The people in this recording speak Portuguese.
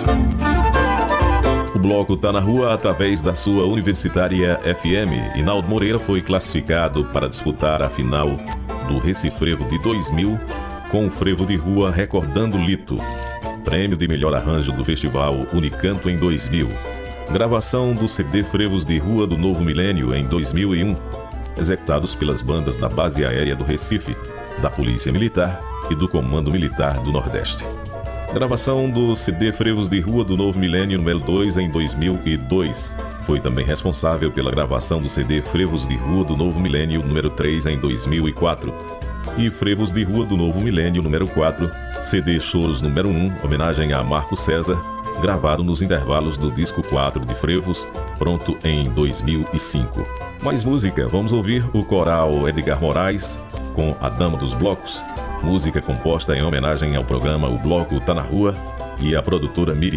O bloco Tá na Rua através da sua Universitária FM. Inaldo Moreira foi classificado para disputar a final do Recifrevo de 2000 com o frevo de rua Recordando Lito, prêmio de melhor arranjo do Festival Unicanto em 2000. Gravação do CD Frevos de Rua do Novo Milênio em 2001, executados pelas bandas da Base Aérea do Recife, da Polícia Militar e do Comando Militar do Nordeste. Gravação do CD Frevos de Rua do Novo Milênio número 2 em 2002. Foi também responsável pela gravação do CD Frevos de Rua do Novo Milênio número 3 em 2004. E Frevos de Rua do Novo Milênio número 4, CD Choros número 1, homenagem a Marco César, gravado nos intervalos do disco 4 de Frevos, pronto em 2005. Mais música, vamos ouvir o coral Edgar Moraes com A Dama dos Blocos, música composta em homenagem ao programa O Bloco Tá na Rua e a produtora Miriam.